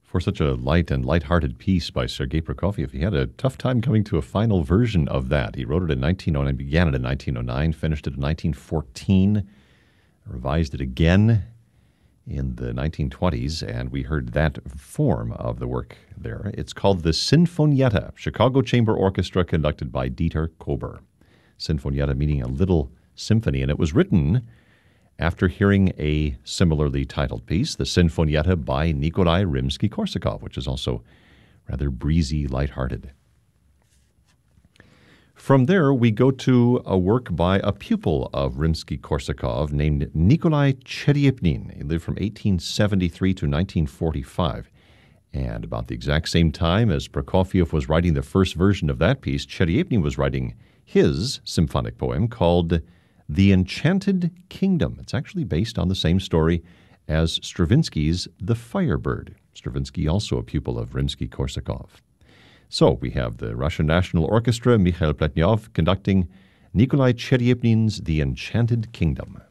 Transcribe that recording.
For such a light and lighthearted piece by Sergei Prokofiev, he had a tough time coming to a final version of that. He wrote it in 1909, began it in 1909, finished it in 1914, revised it again in the 1920s, and we heard that form of the work there. It's called the Sinfonietta, Chicago Chamber Orchestra, conducted by Dieter Kober. Sinfonietta meaning a little symphony, and it was written after hearing a similarly titled piece, the Sinfonietta by Nikolai Rimsky-Korsakov, which is also rather breezy, lighthearted. From there, we go to a work by a pupil of Rimsky-Korsakov named Nikolai Cheryepnin. He lived from 1873 to 1945. And about the exact same time as Prokofiev was writing the first version of that piece, Cheryepnin was writing his symphonic poem called The Enchanted Kingdom. It's actually based on the same story as Stravinsky's The Firebird. Stravinsky, also a pupil of Rimsky-Korsakov. So we have the Russian National Orchestra, Mikhail Pletnyov, conducting Nikolai Cheryepnin's The Enchanted Kingdom.